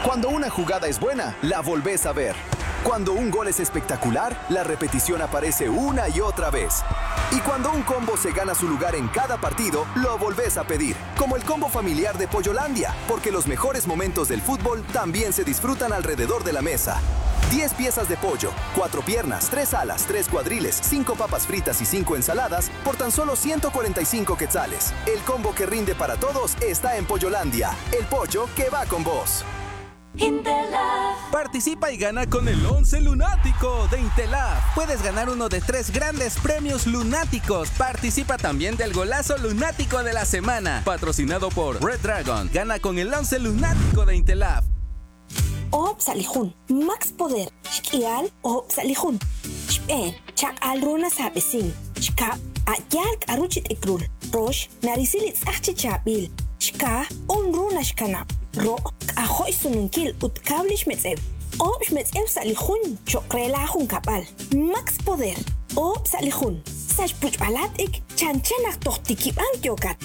Cuando una jugada es buena, la volvés a ver. Cuando un gol es espectacular, la repetición aparece una y otra vez. Y cuando un combo se gana su lugar en cada partido, lo volvés a pedir. Como el combo familiar de Pollolandia, porque los mejores momentos del fútbol también se disfrutan alrededor de la mesa. 10 piezas de pollo, 4 piernas, 3 alas, 3 cuadriles, 5 papas fritas y 5 ensaladas por tan solo 145 quetzales. El combo que rinde para todos está en Pollolandia, el pollo que va con vos. Intelab. Participa y gana con el 11 lunático de Intelab. Puedes ganar uno de 3 grandes premios lunáticos. Participa también del golazo lunático de la semana, patrocinado por Red Dragon. Gana con el 11 lunático de Intelab. Salihun, Max Poder, Shkial, Salihun, Shpen, Chak Alruna Sabesin, Shka, Ayalk Aruchit Ekrul, Rosh, Narisilit Achichabil, Shka, Unruna Shkana, Ro, Ahoy Sununkil, Utkablish Metzev, Shmetzev Salihun, Chokrelahun Kapal, Max Poder, Salihun, Sashpuch Balatik, Chanchenak Tohtiki Antiokat.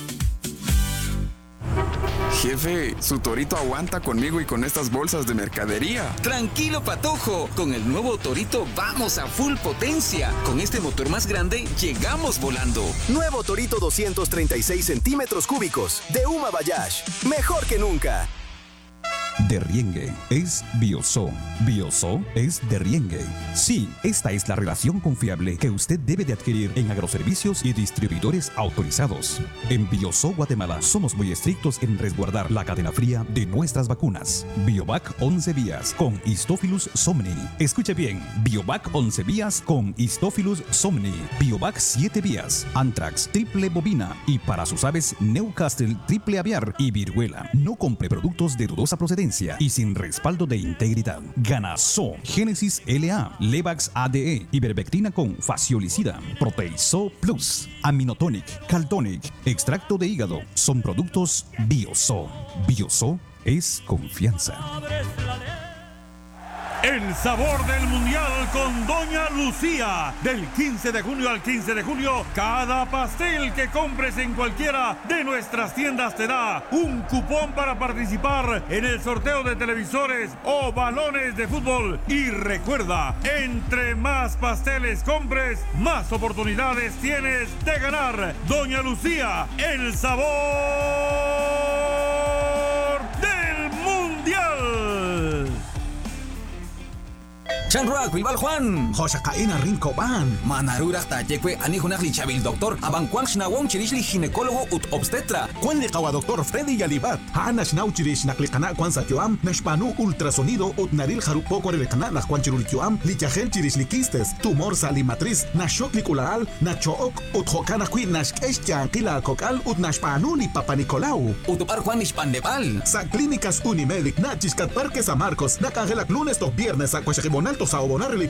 Jefe, su torito aguanta conmigo y con estas bolsas de mercadería. Tranquilo, Patojo. Con el nuevo Torito vamos a full potencia. Con este motor más grande, llegamos volando. Nuevo Torito 236 centímetros cúbicos de Uma Bayash. Mejor que nunca. Derriengue es Bioso. Bioso es Derriengue. Sí, esta es la relación confiable que usted debe de adquirir en agroservicios y distribuidores autorizados. En Bioso Guatemala somos muy estrictos en resguardar la cadena fría de nuestras vacunas. Biovac 11 vías con Histophilus somni. Escuche bien, Biovac 11 vías con Histophilus somni. Biovac 7 vías, Anthrax triple bovina y para sus aves Newcastle triple aviar y viruela. No compre productos de dudosa procedencia y sin respaldo de integridad. Ganaso, Génesis LA, Levax ADE, Ivermectina con Faciolicida, Proteiso Plus, Aminotonic, Caltonic, extracto de hígado, son productos Bioso. Bioso es confianza. El sabor del mundial con Doña Lucía. Del 15 de junio al 15 de julio, cada pastel que compres en cualquiera de nuestras tiendas te da un cupón para participar en el sorteo de televisores o balones de fútbol. Y recuerda, entre más pasteles compres, más oportunidades tienes de ganar. Doña Lucía, el sabor del mundial. Chanruak, Bilbal Juan. Joshakaina Rincoban. Manarura Tayekwe, Anijunak Lichabil Doctor, Abankwang Shnawong Chirishli ginecólogo ut obstetra. Juan de Kawa Doctor Freddy Yalibat. Hanash Nauchirish Naklikana Kwan Satioam, Nashpanu ultrasonido ut Naril Harupoko Relecana, Nakwan Chirulituam, Lichagel Chirishlikistes, tumor salimatriz, Nashok Licularal, Nachook, ut Hokana Queen Nashkeshtia, Kila Kokal, ut Nashpanu li Papa Nicolau. Utopar Juan Ishpandebal. Sa Clínicas Unimedic, Nachiscat Parque San Marcos, Nakangelak lunes o viernes a Cuachajibonal. Saobonar